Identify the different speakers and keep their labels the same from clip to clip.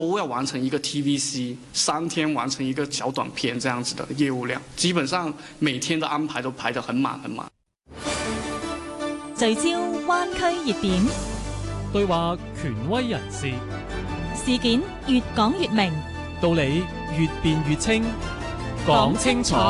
Speaker 1: 都要完成一个 TVC，3天完成一个小短片这样子的业務量，基本上每天的安排都排得很滿很滿。
Speaker 2: 聚焦灣區熱點，
Speaker 3: 對話權威人士，
Speaker 2: 事件越講越明，
Speaker 3: 道理越辯越清，講清楚。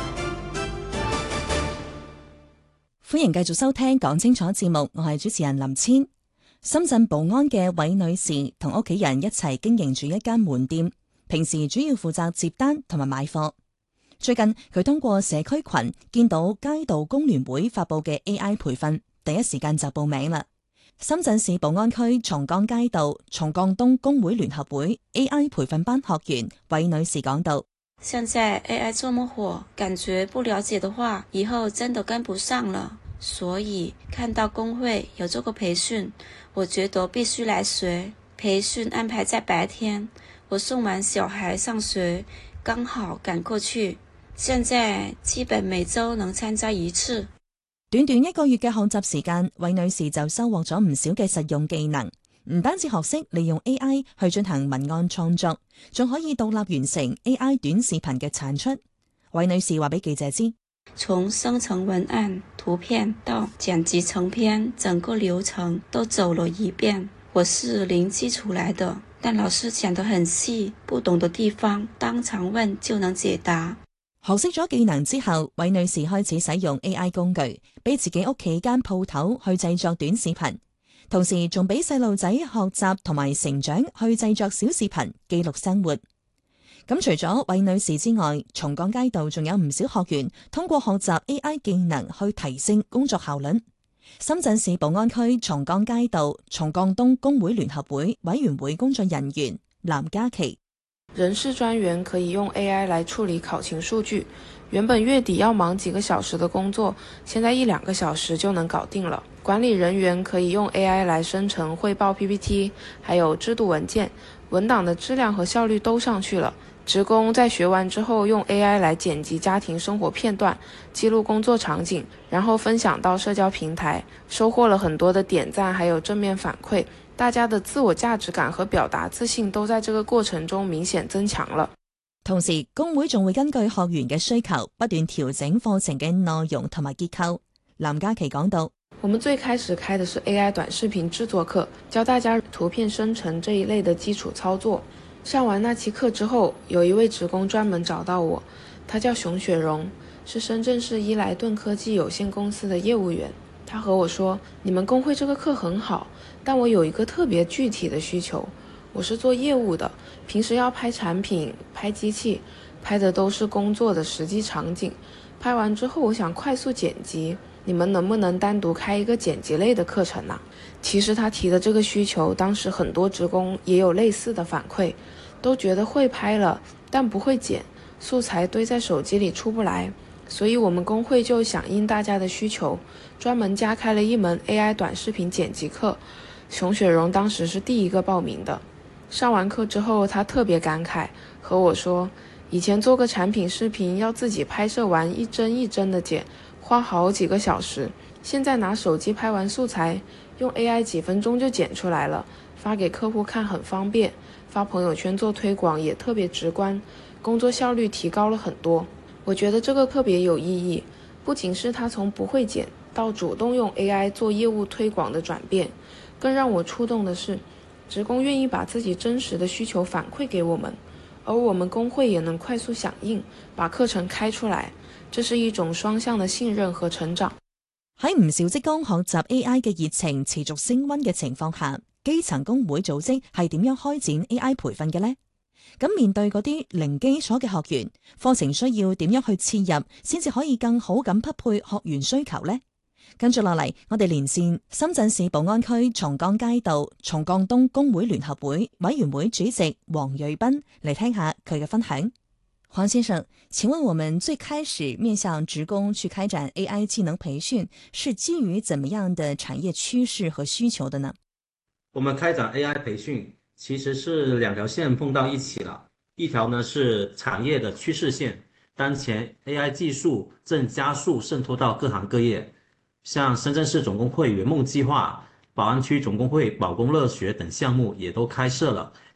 Speaker 2: 歡迎繼續收聽講清楚節目，我係主持人林千。深圳寶安嘅韋女士同屋企人一齊經營住一間門店，平時主要負責接單同埋買貨。最近佢通過社區群見到街道工聯會發佈嘅 AI 培訓，第一時間就報名啦。深圳市寶安區松江街道松江東工會聯合會 AI 培訓班學員韋女士講道：
Speaker 4: 現在 AI 這麼火，感覺不了解的話，以後真的跟不上了。所以看到工會有這個培訓，我覺得必須來學。培訓安排在白天，我送完小孩上學，剛好趕過去。現在基本每週能參加一次。
Speaker 2: 短短1個月嘅學習時間，韋女士就收穫咗唔少嘅實用技能，唔單止學識利用 AI 去進行文案創作，仲可以獨立完成 AI 短視頻嘅產出。韋女士話俾記者知，
Speaker 4: 從生成文案、圖片到剪輯成片，整個流程都走了一遍。我是零基礎來的，但老師講得很細，不懂的地方當場問就能解答。
Speaker 2: 學識咗技能之後，韋女士開始使用 AI 工具，俾自己屋企間鋪頭去製作短視頻，同時仲俾細路仔學習同埋成長去製作小視頻，記錄生活。咁除咗韋女士之外，松江街道仲有唔少學員通過學習 AI 技能去提升工作效率。深圳市寶安區松江街道松江東工會聯合會委員會工作人員藍嘉琪：
Speaker 5: 人事專員可以用 AI 來處理考勤數據，原本月底要忙幾個小時的工作，現在1-2個小時就能搞定了。管理人員可以用 AI 來生成匯報 PPT， 還有制度文件，文檔的質量和效率都上去了。職工在學完之後用 AI 來剪輯家庭生活片段，記錄工作場景，然後分享到社交平台，收穫了很多的點讚還有正面反饋，大家的自我價值感和表達自信都在這個過程中明顯增強了。
Speaker 2: 同時，工會仲會根據學員嘅需求不斷調整課程嘅內容同埋結構。藍嘉琪講到：
Speaker 5: 我們最開始開的是 AI 短視頻製作課，教大家圖片生成這一類的基礎操作。上完那期課之後，有一位職工專門找到我，他叫熊雪蓉，是深圳市伊萊頓科技有限公司的業務員。他和我說，你們工會這個課很好，但我有一個特別具體的需求。我是做業務的，平時要拍產品、拍機器，拍的都是工作的實際場景。拍完之後，我想快速剪輯，你們能不能單獨開一個剪輯類的課程呢？其實他提的這個需求，當時很多職工也有類似的反饋，都覺得會拍了，但不會剪，素材堆在手機裡出不來。所以我們工會就響應大家的需求，專門加開了一門 AI 短視頻剪輯課。熊雪蓉當時是第一個報名的。上完課之後，他特別感慨，和我說，以前做個產品視頻要自己拍攝完一幀一幀的剪，花好幾個小時，現在拿手機拍完素材，用 AI 幾分鐘就剪出來了，發給客戶看很方便，發朋友圈做推廣也特別直觀，工作效率提高了很多。我覺得這個特別有意義，不僅是他從不會剪到主動用 AI 做業務推廣的轉變，更讓我觸動的是，職工願意把自己真實的需求反饋給我們，而我們工會也能快速響應，把課程開出來，這是一種雙向的信任和成長。
Speaker 2: 喺唔少職工學習 AI 嘅熱情持續升溫嘅情況下，基層工會組織係點樣開展 AI 培訓嘅呢？咁面對嗰啲零基礎嘅學員，課程需要點樣去切入，先至可以更好咁匹配學員需求呢？跟住落嚟，我哋連線深圳市寶安區松江街道松江東工會聯合會委員會主席黃瑞斌嚟聽下佢嘅分享。黃先生，請問我們最開始面向職工去開展 AI 技能培訓，是基於怎麼樣的產業趨勢和需求的呢？
Speaker 6: 我們開展 AI 培訓，其實是兩條線碰到一起了。一條呢是產業的趨勢線，當前 AI 技術正加速滲透到各行各業，像深圳市總工會圓夢計劃、寶安區總工會寶工樂學等項目也都開設了。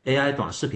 Speaker 6: AI 短视频。